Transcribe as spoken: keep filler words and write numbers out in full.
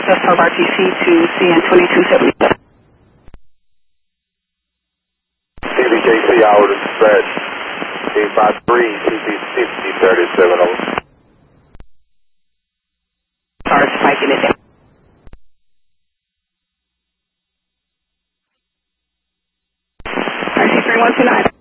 That's of R T C to C N twenty-two seventy-seven. C B K C, I would expect eight five three, C B fifty, thirty-seven over. Start spiking it down. R T three one two nine.